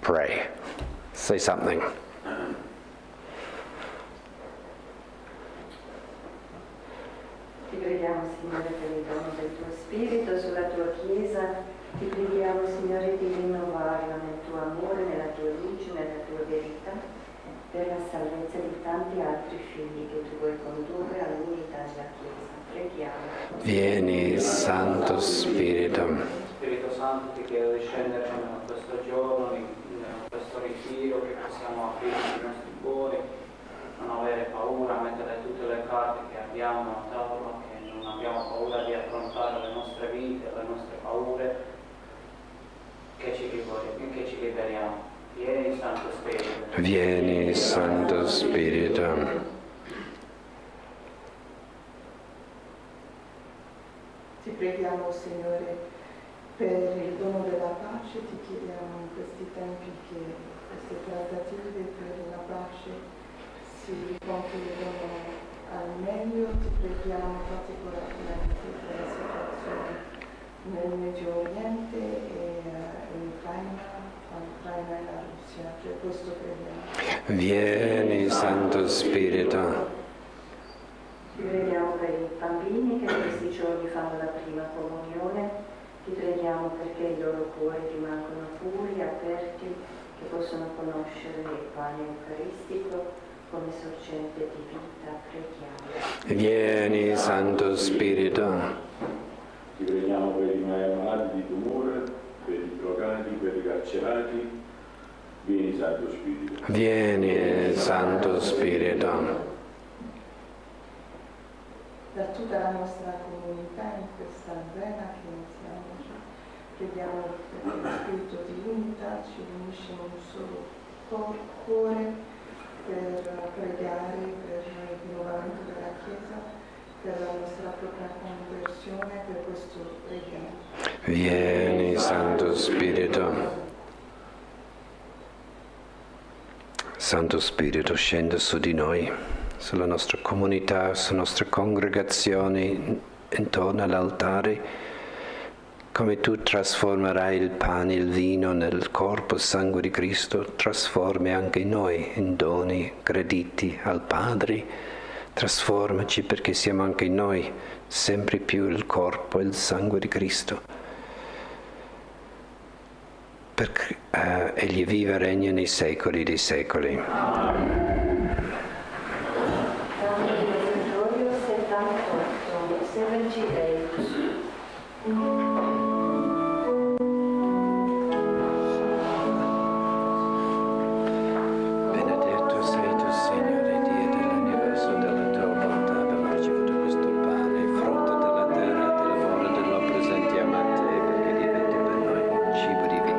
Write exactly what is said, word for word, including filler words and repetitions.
pray. Say something. Ti preghiamo, Signore, per il dono del tuo Spirito sulla tua Chiesa. Ti preghiamo, Signore, di rinnovarla nel tuo amore, nella tua luce, nella tua verità, per la salvezza di tanti altri figli che tu vuoi condurre all'unità della Chiesa. Preghiamo. Vieni, Santo Spirito. Spirito Santo, ti chiedo di scendere in questo giorno, in questo ritiro, che possiamo aprire i nostri cuori, non avere paura, mettere tutte le carte che abbiamo a tavola, che non abbiamo paura di affrontare le nostre vite, le nostre paure, che ci liberi- che ci liberiamo. Vieni, Santo Spirito. Vieni, Santo Spirito. Ti preghiamo, Signore, per il dono della pace. Ti chiediamo in questi tempi che queste trattative per la pace si concludano al meglio. Ti preghiamo particolarmente per la situazione nel Medio Oriente e in Ucraina, tra l'Ucraina e la Russia. Per questo preghiamo. Vieni, Santo Spirito. Ti preghiamo per i bambini che in questi giorni fanno la prima comunione. Ti preghiamo perché i loro cuori rimangono puri, aperti, che possono conoscere il pane eucaristico come sorgente di vita. Preghiamo. Vieni, Santo Spirito. Ti preghiamo per i malati di tumore, per i drogati, per i carcerati. Vieni, Santo Spirito. Vieni, Santo Spirito. Per tutta la nostra comunità in questa novena che iniziamo, preghiamo per lo spirito di unità, ci unisce in un solo cor- cuore per pregare per il rinnovamento della Chiesa, per la nostra propria conversione, per questo preghiamo. Vieni, Santo Spirito. Santo Spirito, scende su di noi, sulla nostra comunità, sulle nostre congregazioni intorno all'altare, come tu trasformerai il pane e il vino nel corpo e sangue di Cristo, trasformi anche noi in doni graditi al Padre, trasformaci perché siamo anche noi sempre più il corpo e il sangue di Cristo. Perché uh, egli vive e regna nei secoli dei secoli.